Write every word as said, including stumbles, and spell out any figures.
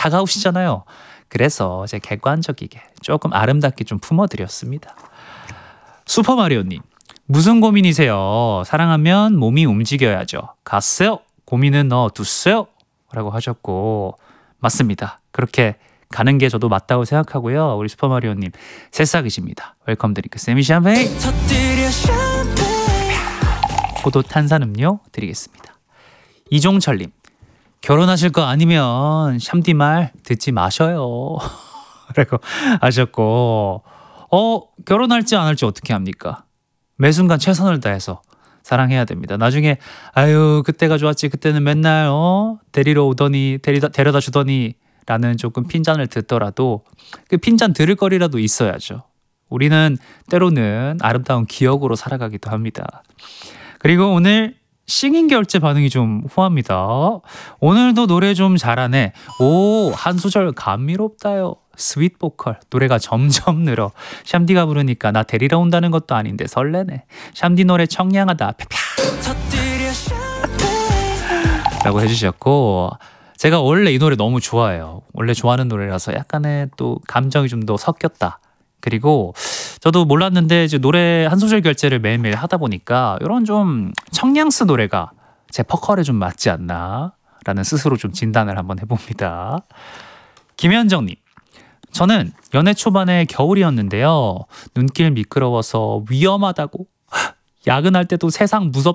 차가우시잖아요. 그래서 제 객관적이게 조금 아름답게 좀 품어드렸습니다. 슈퍼마리오님, 무슨 고민이세요? 사랑하면 몸이 움직여야죠. 갔어요? 고민은 넣어두세요? 라고 하셨고, 맞습니다. 그렇게 가는 게 저도 맞다고 생각하고요. 우리 슈퍼마리오님 새싹이십니다. 웰컴 드링크 세미 샴페인 포도 탄산음료 드리겠습니다. 이종철님, 결혼하실 거 아니면 샴디 말 듣지 마셔요 라고 하셨고, 어 결혼할지 안 할지 어떻게 합니까? 매 순간 최선을 다해서 사랑해야 됩니다. 나중에 아유 그때가 좋았지, 그때는 맨날 어 데리러 오더니 데리다, 데려다 주더니 라는 조금 핀잔을 듣더라도 그 핀잔 들을 거리라도 있어야죠. 우리는 때로는 아름다운 기억으로 살아가기도 합니다. 그리고 오늘 싱잉 결제 반응이 좀 후합니다. 오늘도 노래 좀 잘하네. 오, 한 소절 감미롭다요. 스윗 보컬. 노래가 점점 늘어. 샴디가 부르니까 나 데리러 온다는 것도 아닌데 설레네. 샴디 노래 청량하다. 펴펴. 라고 해주셨고, 제가 원래 이 노래 너무 좋아해요. 원래 좋아하는 노래라서 약간의 또 감정이 좀 더 섞였다. 그리고 저도 몰랐는데 이제 노래 한 소절 결제를 매일매일 하다 보니까 이런 좀 청량스 노래가 제 퍼컬에 좀 맞지 않나 라는 스스로 좀 진단을 한번 해봅니다. 김현정님, 저는 연애 초반에 겨울이었는데요. 눈길 미끄러워서 위험하다고 야근할 때도 세상 무섭